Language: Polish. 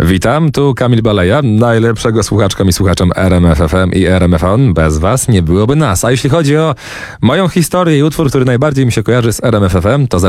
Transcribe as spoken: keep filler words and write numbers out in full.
Witam, tu Kamil Baleja, najlepszego słuchaczkom i słuchaczom R M F F M i R M F on. Bez was nie byłoby nas. A jeśli chodzi o moją historię i utwór, który najbardziej mi się kojarzy z R M F F M, to